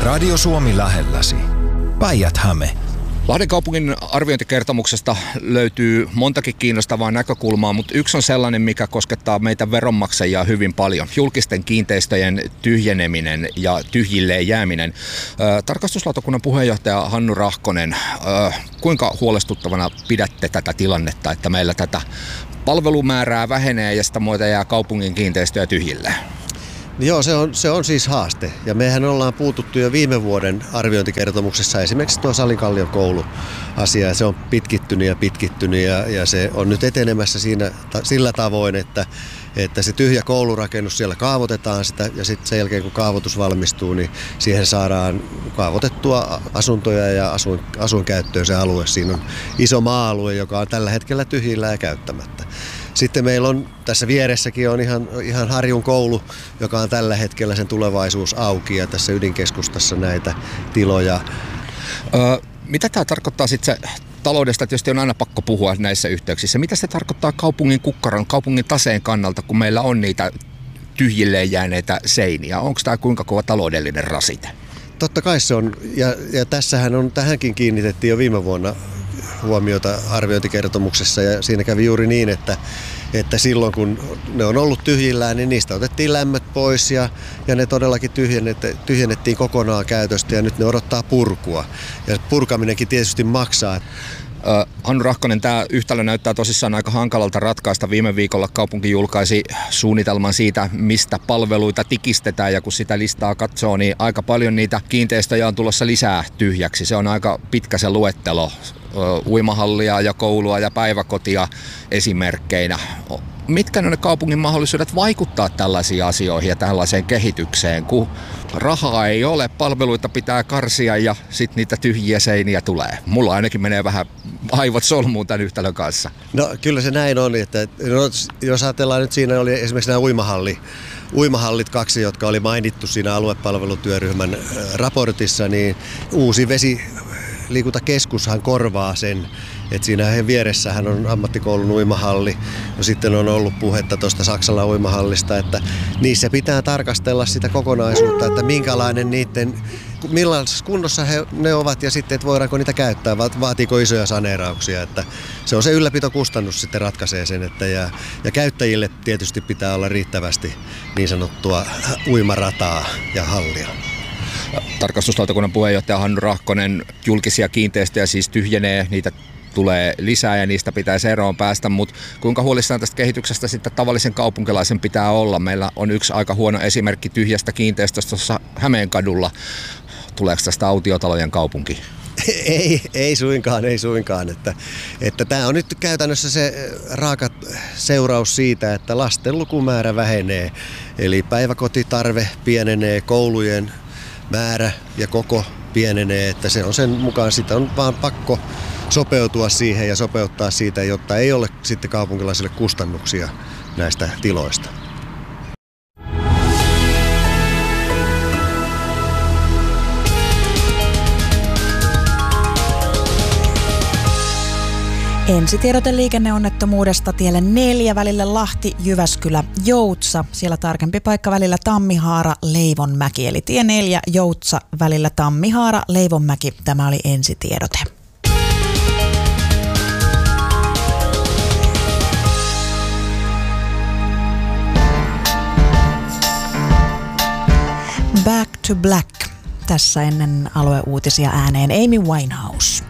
Radio Suomi lähelläsi. Päijät-Häme. Lahden kaupungin arviointikertomuksesta löytyy montakin kiinnostavaa näkökulmaa, mutta yksi on sellainen, mikä koskettaa meitä veronmaksajia hyvin paljon. Julkisten kiinteistöjen tyhjeneminen ja tyhjilleen jääminen. Tarkastuslautakunnan puheenjohtaja Hannu Rahkonen, kuinka huolestuttavana pidätte tätä tilannetta, että meillä tätä palvelumäärää vähenee ja sitä muuta jää kaupungin kiinteistöjä tyhjilleen? Joo, se on siis haaste. Ja mehän ollaan puututtu jo viime vuoden arviointikertomuksessa esimerkiksi tuo Salinkallion kouluasia. Se on pitkittynyt ja se on nyt etenemässä sillä tavoin, että se tyhjä koulurakennus siellä kaavoitetaan sitä ja sitten sen jälkeen kun kaavoitus valmistuu, niin siihen saadaan kaavoitettua asuntoja ja asuinkäyttöön se alue. Siinä on iso maa-alue, joka on tällä hetkellä tyhjillä ja käyttämättä. Sitten meillä on tässä vieressäkin on ihan Harjun koulu, joka on tällä hetkellä sen tulevaisuus auki ja tässä ydinkeskustassa näitä tiloja. Mitä tämä tarkoittaa sitten taloudesta? Tietysti on aina pakko puhua näissä yhteyksissä. Mitä se tarkoittaa kaupungin kukkaron, kaupungin taseen kannalta, kun meillä on niitä tyhjilleen jääneitä seiniä? Onko tämä kuinka kova taloudellinen rasite? Totta kai se on, ja tähänkin kiinnitettiin jo viime vuonna huomiota arviointikertomuksessa ja siinä kävi juuri niin, että silloin kun ne on ollut tyhjillään, niin niistä otettiin lämmöt pois ja ne todellakin tyhjennettiin kokonaan käytöstä ja nyt ne odottaa purkua. Ja purkaminenkin tietysti maksaa. Hannu Rahkonen, tämä yhtälö näyttää tosissaan aika hankalalta ratkaista. Viime viikolla kaupunki julkaisi suunnitelman siitä, mistä palveluita tikistetään, ja kun sitä listaa katsoo, niin aika paljon niitä kiinteistöjä on tulossa lisää tyhjäksi. Se on aika pitkä se luettelo, uimahallia ja koulua ja päiväkotia esimerkkeinä. Mitkä ne kaupungin mahdollisuudet vaikuttaa tällaisiin asioihin ja tällaiseen kehitykseen, kun rahaa ei ole, palveluita pitää karsia ja sitten niitä tyhjiä seiniä tulee? Mulla ainakin menee vähän aivot solmuun tämän yhtälön kanssa. No kyllä se näin on, että jos ajatellaan nyt siinä oli esimerkiksi nämä uimahallit 2, jotka oli mainittu siinä aluepalvelutyöryhmän raportissa, niin uusi vesiliikuntakeskushan korvaa sen. Et siinä vieressähän on ammattikoulun uimahalli. No sitten on ollut puhetta tuosta Saksalan uimahallista, että niissä pitää tarkastella sitä kokonaisuutta, että minkälainen millaisessa kunnossa ne ovat ja sitten, että voidaanko niitä käyttää, vaatiiko isoja saneerauksia. Että se on se ylläpitokustannus sitten ratkaisee sen, että ja käyttäjille tietysti pitää olla riittävästi niin sanottua uimarataa ja hallia. Tarkastuslautakunnan puheenjohtaja Hannu Rahkonen, julkisia kiinteistöjä siis tyhjenee, niitä tulee lisää ja niistä pitäisi eroon päästä, mutta kuinka huolissaan tästä kehityksestä sitten tavallisen kaupunkilaisen pitää olla? Meillä on yksi aika huono esimerkki tyhjästä kiinteistöstä tuossa Hämeenkadulla. Tuleeko tästä autiotalojen kaupunki? Ei suinkaan. Että tämä on nyt käytännössä se raaka seuraus siitä, että lasten lukumäärä vähenee. Eli päiväkotitarve pienenee, koulujen määrä ja koko pienenee, että se on sen mukaan, sitä on vaan pakko sopeutua siihen ja sopeuttaa siitä, jotta ei ole sitten kaupunkilaisille kustannuksia näistä tiloista. Ensitiedote liikenneonnettomuudesta tielle 4 välillä Lahti-Jyväskylä-Joutsa. Siellä tarkempi paikka välillä Tammihaara-Leivonmäki. Eli tie 4 Joutsa välillä Tammihaara-Leivonmäki. Tämä oli ensitiedote. Back to Black. Tässä ennen alueuutisia ääneen Amy Winehouse.